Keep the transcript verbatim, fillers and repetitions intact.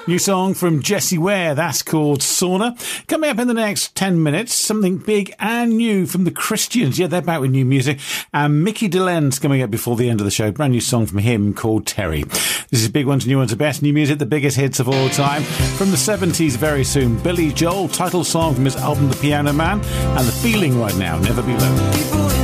New song from Jessie Ware, that's called Sauna. Coming up in the next ten minutes, something big and new from the Christians. Yeah, they're back with new music. And Mickey DeLenz coming up before the end of the show. Brand new song from him called Terry. This is Big Ones, New Ones, the best new music, the biggest hits of all time. From the seventies very soon, Billy Joel, title song from his album The Piano Man. And The Feeling right now, Never Be Lonely.